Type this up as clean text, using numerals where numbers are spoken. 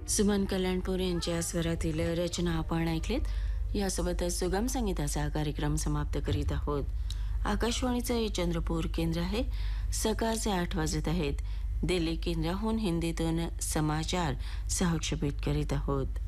सुमन कल्याणपूर यांच्या स्वरातील रचना आपण ऐकलेत. यासोबतच सुगम संगीताचा कार्यक्रम समाप्त करीत आहोत. आकाशवाणीचं हे चंद्रपूर केंद्र आहे. सकाळचे 8 वाजत आहेत. दिल्ली केंद्राहून हिंदीतून समाचार सहक्षेपित करीत आहोत.